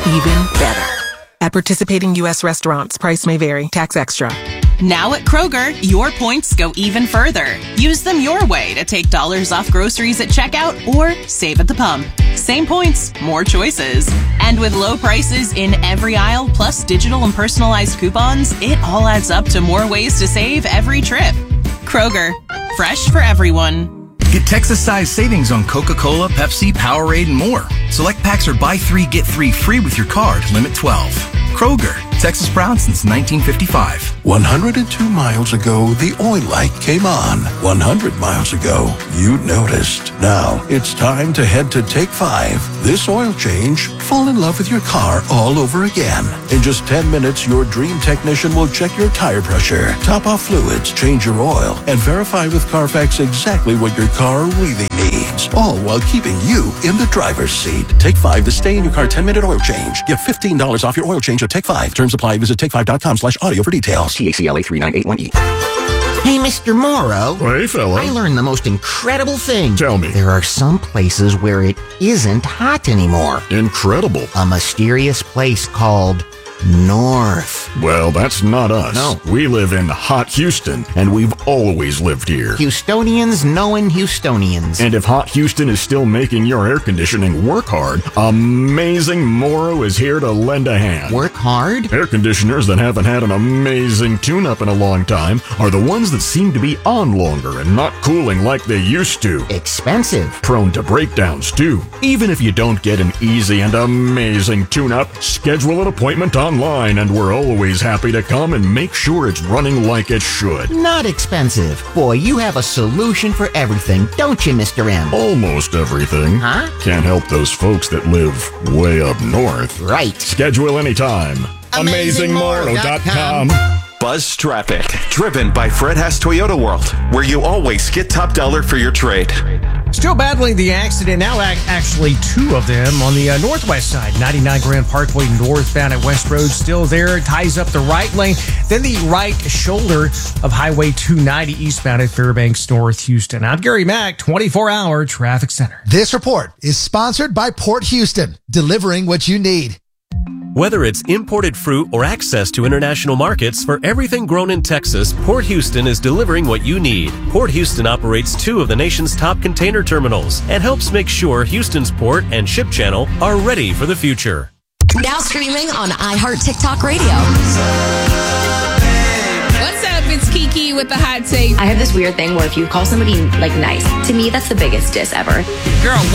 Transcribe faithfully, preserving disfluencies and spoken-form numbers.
even better. At participating U S restaurants, price may vary. Tax extra. Now at Kroger, your points go even further. Use them your way to take dollars off groceries at checkout or save at the pump. Same points, more choices. And with low prices in every aisle, plus digital and personalized coupons, it all adds up to more ways to save every trip. Kroger, fresh for everyone. Get Texas-sized savings on Coca-Cola, Pepsi, Powerade, and more. Select packs are buy three, get three free with your card. Limit twelve. Kroger, Texas proud since nineteen fifty-five. one hundred two miles ago, the oil light came on. one hundred miles ago, you noticed. Now, it's time to head to Take five. This oil change, fall in love with your car all over again. In just ten minutes, your dream technician will check your tire pressure, top off fluids, change your oil, and verify with Carfax exactly what your car really needs. All while keeping you in the driver's seat. Take five to stay in your car ten minute oil change. Get fifteen dollars off your oil change at Take five. Terms apply. Visit take five dot com slash audio for details. T A C L A three nine eight one E. Hey, Mister Morrow. Hey, fella. I learned the most incredible thing. Tell me. There are some places where it isn't hot anymore. Incredible. A mysterious place called North. Well, that's not us. No. We live in hot Houston, and we've always lived here. Houstonians knowing Houstonians. And if hot Houston is still making your air conditioning work hard, Amazing Morrow is here to lend a hand. Work hard? Air conditioners that haven't had an amazing tune-up in a long time are the ones that seem to be on longer and not cooling like they used to. Expensive. Prone to breakdowns, too. Even if you don't get an easy and amazing tune-up, schedule an appointment online, and we're always happy to come and make sure it's running like it should. Not expensive. Boy, you have a solution for everything, don't you, Mister M? Almost everything. Huh? Can't help those folks that live way up north. Right. Schedule anytime. amazing morrow dot com. Buzz Traffic, driven by Fred Haas Toyota World, where you always get top dollar for your trade. Still battling the accident, now actually two of them on the uh, northwest side. ninety-nine Grand Parkway northbound at West Road still there, ties up the right lane. Then the right shoulder of Highway two ninety eastbound at Fairbanks North Houston. I'm Gary Mack, twenty-four hour Traffic Center. This report is sponsored by Port Houston, delivering what you need. Whether it's imported fruit or access to international markets, for everything grown in Texas, Port Houston is delivering what you need. Port Houston operates two of the nation's top container terminals and helps make sure Houston's port and ship channel are ready for the future. Now streaming on iHeart TikTok Radio. What's up? It's Kiki with the hot take. I have this weird thing where if you call somebody like nice, to me that's the biggest diss ever. Girl,